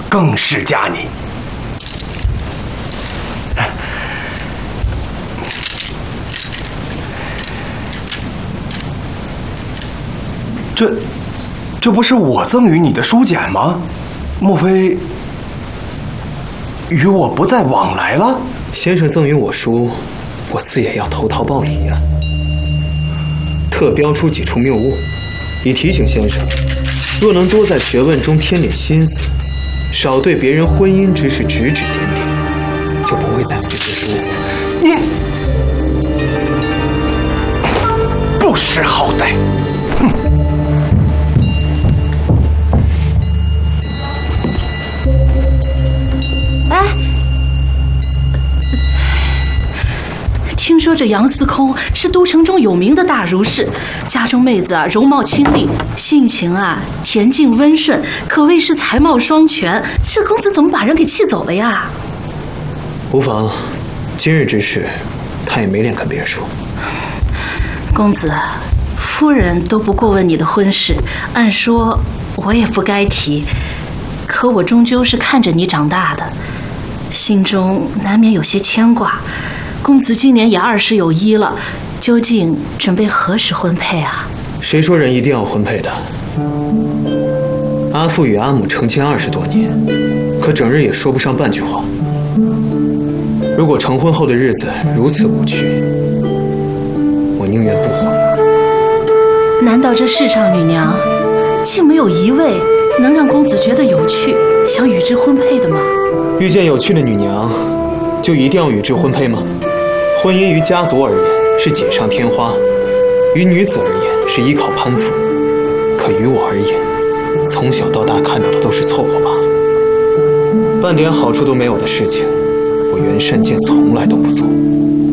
更是佳你。这不是我赠予你的书简吗？莫非与我不再往来了？ 先生赠予我书，我自也要投桃报李呀。特标出几处谬误，以提醒先生，若能多在学问中添点心思，少对别人婚姻之事指指点点，就不会在意这些书。 你不识好歹！哼！ 哎，听说这杨司空是都城中有名的大儒士，家中妹子容貌清丽，性情恬静温顺，可谓是才貌双全。这公子怎么把人给气走了呀？ 无妨，今日之事，他也没脸跟别人说。 公子，夫人都不过问你的婚事，按说我也不该提，可我终究是看着你长大的，心中难免有些牵挂。公子今年也20有1了，究竟准备何时婚配啊？ 谁说人一定要婚配的？阿父与阿母成亲20多年，可整日也说不上半句话。如果成婚后的日子如此无趣，我宁愿不婚。 难道这世上女娘竟没有一位能让公子觉得有趣，想与之婚配的吗？ 遇见有趣的女娘，就一定要与之婚配吗？婚姻于家族而言是锦上添花，于女子而言是依靠攀附，可于我而言，从小到大看到的都是凑合罢了。半点好处都没有的事情，我袁山剑从来都不做。